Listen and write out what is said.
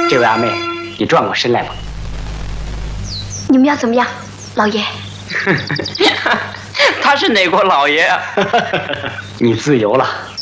这位阿妹，你转过身来吧。 你们要怎么样，老爷？ 他是哪国老爷啊？你自由了。